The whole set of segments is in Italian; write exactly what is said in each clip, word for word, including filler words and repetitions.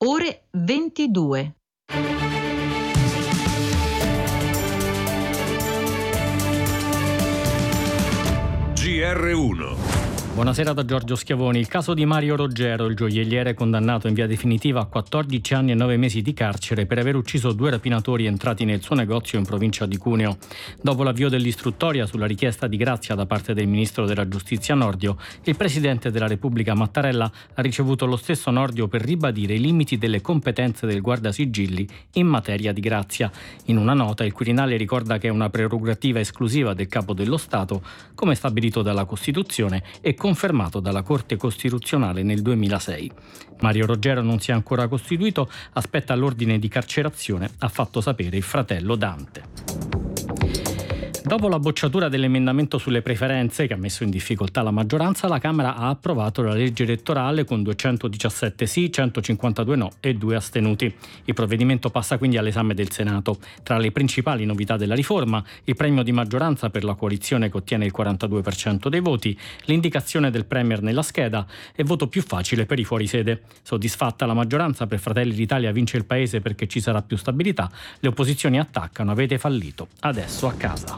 ore ventidue. G R uno. Buonasera da Giorgio Schiavoni. Il caso di Mario Roggero, il gioielliere condannato in via definitiva a quattordici anni e nove mesi di carcere per aver ucciso due rapinatori entrati nel suo negozio in provincia di Cuneo. Dopo l'avvio dell'istruttoria sulla richiesta di grazia da parte del ministro della giustizia Nordio, il presidente della Repubblica Mattarella ha ricevuto lo stesso Nordio per ribadire i limiti delle competenze del guardasigilli in materia di grazia. In una nota il Quirinale ricorda che è una prerogativa esclusiva del Capo dello Stato, come stabilito dalla Costituzione e confermato dalla Corte Costituzionale nel duemilasei. Mario Roggero non si è ancora costituito, aspetta l'ordine di carcerazione, ha fatto sapere il fratello Dante. Dopo la bocciatura dell'emendamento sulle preferenze che ha messo in difficoltà la maggioranza, la Camera ha approvato la legge elettorale con duecentodiciassette sì, centocinquantadue no e due astenuti. Il provvedimento passa quindi all'esame del Senato. Tra le principali novità della riforma, il premio di maggioranza per la coalizione che ottiene il quarantadue per cento dei voti, l'indicazione del Premier nella scheda e voto più facile per i fuorisede. Soddisfatta la maggioranza, per Fratelli d'Italia vince il Paese perché ci sarà più stabilità, le opposizioni attaccano, avete fallito, adesso a casa.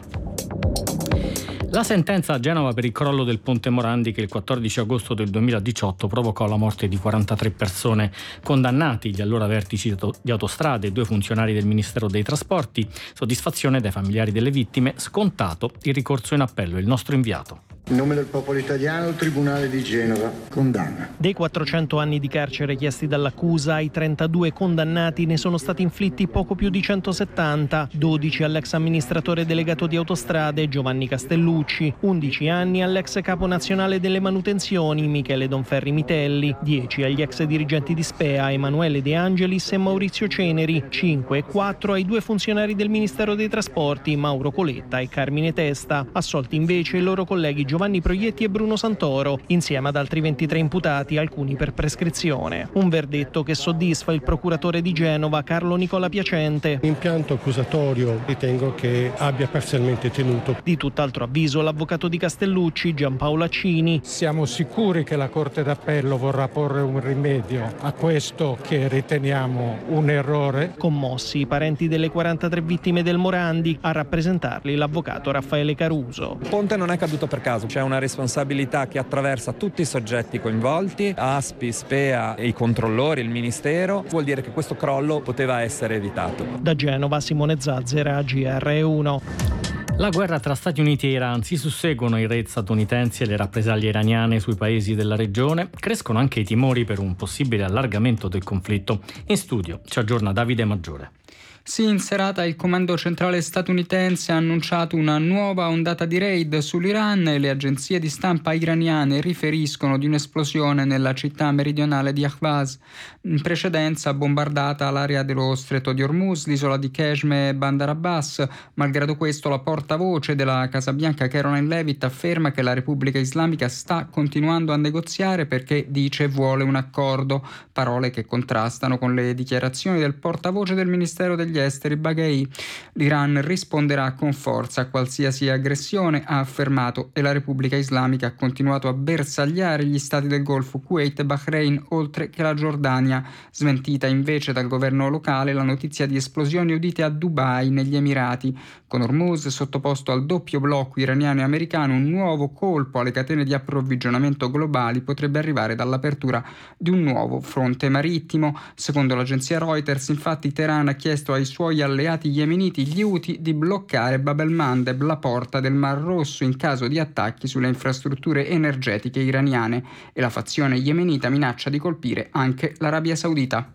La sentenza a Genova per il crollo del ponte Morandi, che il quattordici agosto del duemiladiciotto provocò la morte di quarantatré persone. Condannati gli allora vertici di Autostrade e due funzionari del Ministero dei Trasporti. Soddisfazione dai familiari delle vittime, scontato il ricorso in appello. Il nostro inviato. In nome del popolo italiano, il Tribunale di Genova condanna. Dei quattrocento anni di carcere chiesti dall'accusa, ai trentadue condannati ne sono stati inflitti poco più di centosettanta, dodici all'ex amministratore delegato di Autostrade Giovanni Castellucci, undici anni all'ex capo nazionale delle manutenzioni Michele Donferri Mitelli, dieci agli ex dirigenti di Spea Emanuele De Angelis e Maurizio Ceneri, cinque e quattro ai due funzionari del Ministero dei Trasporti Mauro Coletta e Carmine Testa, assolti invece i loro colleghi Giovanni Proietti e Bruno Santoro, insieme ad altri ventitré imputati, alcuni per prescrizione. Un verdetto che soddisfa il procuratore di Genova Carlo Nicola Piacente. L'impianto accusatorio ritengo che abbia parzialmente tenuto. Di tutt'altro avviso l'avvocato di Castellucci Giampaolo Accini. Siamo sicuri che la Corte d'Appello vorrà porre un rimedio a questo che riteniamo un errore? Commossi i parenti delle quarantatré vittime del Morandi, a rappresentarli l'avvocato Raffaele Caruso. Il ponte non è caduto per caso. C'è una responsabilità che attraversa tutti i soggetti coinvolti, A S P I, Spea, i controllori, il Ministero. Vuol dire che questo crollo poteva essere evitato. Da Genova Simone Zazzera, G R uno. La guerra tra Stati Uniti e Iran, si susseguono i raid statunitensi e le rappresaglie iraniane sui paesi della regione, crescono anche i timori per un possibile allargamento del conflitto. In studio ci aggiorna Davide Maggiore. Sì, in serata il comando centrale statunitense ha annunciato una nuova ondata di raid sull'Iran e le agenzie di stampa iraniane riferiscono di un'esplosione nella città meridionale di Ahvaz. In precedenza bombardata l'area dello stretto di Hormuz, l'isola di Keshme e Bandar Abbas. Malgrado questo, la portavoce della Casa Bianca Caroline Leavitt afferma che la Repubblica Islamica sta continuando a negoziare perché, dice, vuole un accordo. Parole che contrastano con le dichiarazioni del portavoce del Ministero degli Esteri Baghei. L'Iran risponderà con forza a qualsiasi aggressione, ha affermato, e la Repubblica Islamica ha continuato a bersagliare gli stati del Golfo, Kuwait e Bahrain, oltre che la Giordania. Smentita invece dal governo locale la notizia di esplosioni udite a Dubai, negli Emirati. Con Hormuz sottoposto al doppio blocco iraniano e americano, un nuovo colpo alle catene di approvvigionamento globali potrebbe arrivare dall'apertura di un nuovo fronte marittimo. Secondo l'agenzia Reuters, infatti, Teheran ha chiesto ai suoi alleati yemeniti, gli Houthi, di bloccare Bab el-Mandeb, la porta del Mar Rosso, in caso di attacchi sulle infrastrutture energetiche iraniane, e la fazione yemenita minaccia di colpire anche l'Arabia Saudita.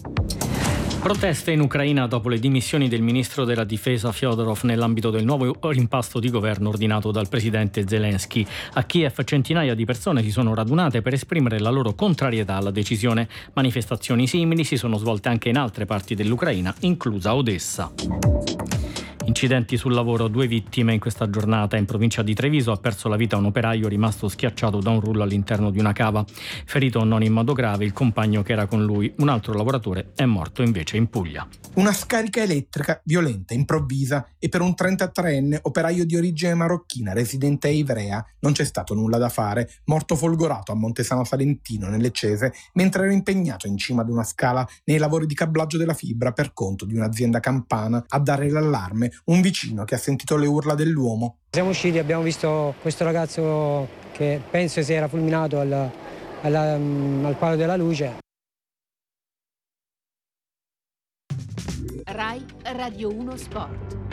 Proteste in Ucraina dopo le dimissioni del ministro della difesa Fyodorov nell'ambito del nuovo rimpasto di governo ordinato dal presidente Zelensky. A Kiev centinaia di persone si sono radunate per esprimere la loro contrarietà alla decisione. Manifestazioni simili si sono svolte anche in altre parti dell'Ucraina, inclusa Odessa. Incidenti sul lavoro, due vittime in questa giornata. In provincia di Treviso ha perso la vita un operaio rimasto schiacciato da un rullo all'interno di una cava. Ferito non in modo grave il compagno che era con lui. Un altro lavoratore è morto invece in Puglia. Una scarica elettrica violenta, improvvisa, e per un trentatreenne operaio di origine marocchina residente a Ivrea non c'è stato nulla da fare, morto folgorato a Montesano Salentino nelle Cese mentre era impegnato in cima ad una scala nei lavori di cablaggio della fibra per conto di un'azienda campana. A dare l'allarme un vicino che ha sentito le urla dell'uomo. Siamo usciti, abbiamo visto questo ragazzo che penso si era fulminato al, al, al palo della luce. Rai Radio uno Sport.